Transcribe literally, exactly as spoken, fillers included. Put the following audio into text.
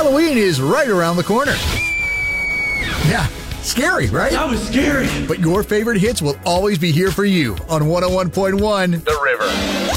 Halloween is right around the corner. Yeah, scary, right? That was scary. But your favorite hits will always be here for you on one oh one point one The River.